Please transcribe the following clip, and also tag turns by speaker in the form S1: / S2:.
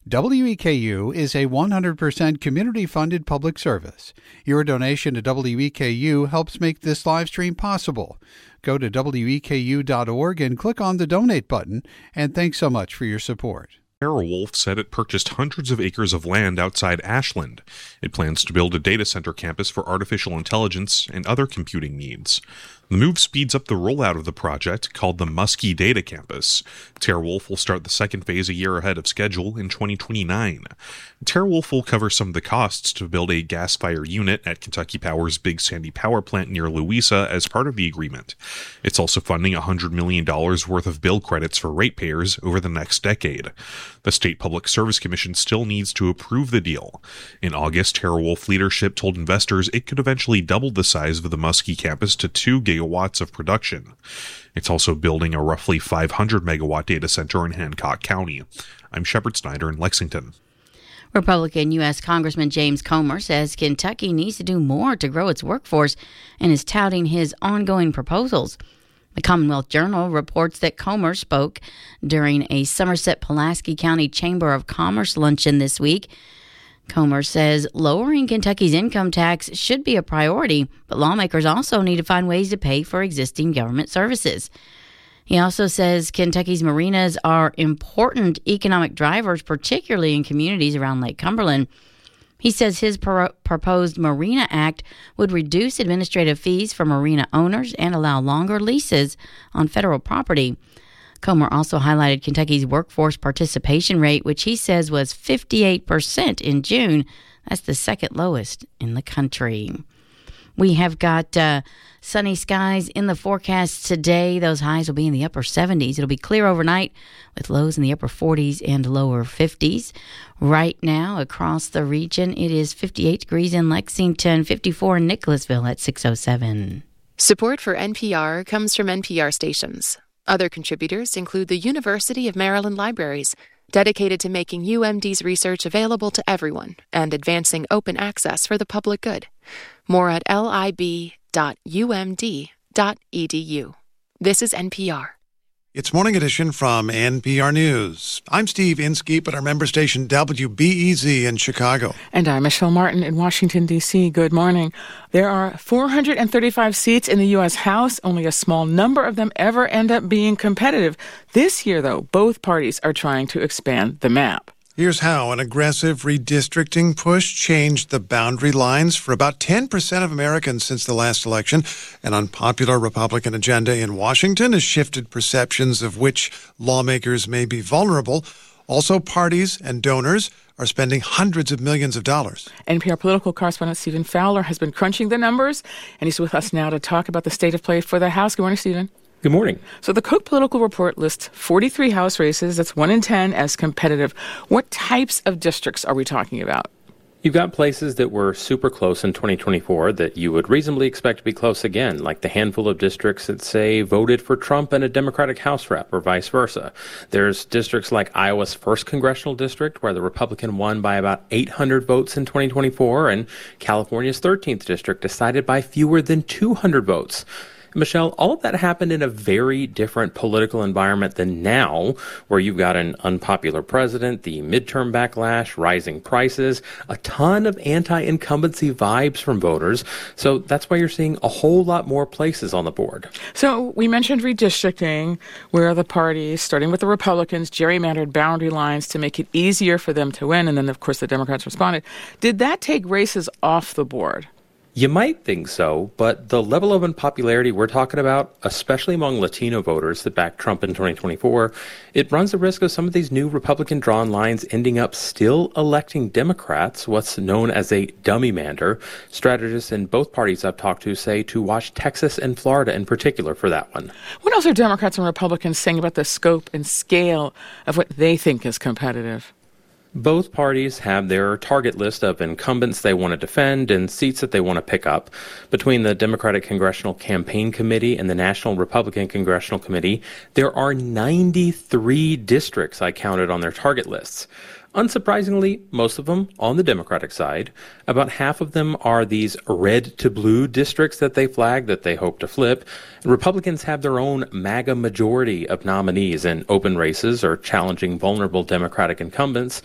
S1: WEKU is a 100% community-funded public service. Your donation to WEKU helps make this live stream possible. Go to weku.org and click on the donate button, and thanks so much for your support.
S2: TeraWulf said it purchased hundreds of acres of land outside Ashland. It plans to build a data center campus for artificial intelligence and other computing needs. The move speeds up the rollout of the project, called the Muskie Data Campus. TeraWulf will start the second phase a year ahead of schedule in 2029. TeraWulf will cover some of the costs to build a gas-fired unit at Kentucky Power's Big Sandy power plant near Louisa as part of the agreement. It's also funding $100 million worth of bill credits for ratepayers over the next decade. The State Public Service Commission still needs to approve the deal. In August, TeraWulf leadership told investors it could eventually double the size of the Muskie campus to 2 gigawatts of production. It's also building a roughly 500 megawatt data center in Hancock County. I'm Shepard Snyder in Lexington.
S3: Republican U.S. Congressman James Comer says Kentucky needs to do more to grow its workforce and is touting his ongoing proposals. The Commonwealth Journal reports that Comer spoke during a Somerset-Pulaski County Chamber of Commerce luncheon this week. Comer says lowering Kentucky's income tax should be a priority, but lawmakers also need to find ways to pay for existing government services. He also says Kentucky's marinas are important economic drivers, particularly in communities around Lake Cumberland. He says his proposed Marina Act would reduce administrative fees for marina owners and allow longer leases on federal property. Comer also highlighted Kentucky's workforce participation rate, which he says was 58% in June. That's the second lowest in the country. We have got sunny skies in the forecast today. Those highs will be in the upper 70s. It'll be clear overnight with lows in the upper 40s and lower 50s. Right now, across the region, it is 58 degrees in Lexington, 54 in Nicholasville at 6:07.
S4: Support for NPR comes from NPR stations. Other contributors include the University of Maryland Libraries, dedicated to making UMD's research available to everyone and advancing open access for the public good. More at lib.umd.edu. This is NPR.
S5: It's Morning Edition from NPR News. I'm Steve Inskeep at our member station WBEZ in Chicago.
S6: And I'm Michelle Martin in Washington, D.C. Good morning. There are 435 seats in the U.S. House. Only a small number of them ever end up being competitive. This year, though, both parties are trying to expand the map.
S5: Here's how an aggressive redistricting push changed the boundary lines for about 10% of Americans since the last election. An unpopular Republican agenda in Washington has shifted perceptions of which lawmakers may be vulnerable. Also, parties and donors are spending hundreds of millions of dollars.
S6: NPR political correspondent Stephen Fowler has been crunching the numbers, and he's with us now to talk about the state of play for the House. Good morning, Stephen.
S7: Good morning.
S6: So the Cook Political Report lists 43 House races. That's 1 in 10 as competitive. What types of districts are we talking about?
S7: You've got places that were super close in 2024 that you would reasonably expect to be close again, like the handful of districts that, say, voted for Trump and a Democratic House rep or vice versa. There's districts like Iowa's 1st Congressional District, where the Republican won by about 800 votes in 2024, and California's 13th District decided by fewer than 200 votes. Michelle, all of that happened in a very different political environment than now, where you've got an unpopular president, the midterm backlash, rising prices, a ton of anti-incumbency vibes from voters. So that's why you're seeing a whole lot more places on the board.
S6: So we mentioned redistricting, where the parties, starting with the Republicans, gerrymandered boundary lines to make it easier for them to win. And then, of course, the Democrats responded. Did that take races off the board?
S7: You might think so, but the level of unpopularity we're talking about, especially among Latino voters that backed Trump in 2024, it runs the risk of some of these new Republican-drawn lines ending up still electing Democrats, what's known as a dummy-mander. Strategists in both parties I've talked to say to watch Texas and Florida in particular for that one.
S6: What else are Democrats and Republicans saying about the scope and scale of what they think is competitive?
S7: Both parties have their target list of incumbents they want to defend and seats that they want to pick up. Between the Democratic Congressional Campaign Committee and the National Republican Congressional Committee, there are 93 districts I counted on their target lists. Unsurprisingly, most of them on the Democratic side. About half of them are these red to blue districts that they flag that they hope to flip. Republicans have their own MAGA majority of nominees in open races or challenging vulnerable Democratic incumbents.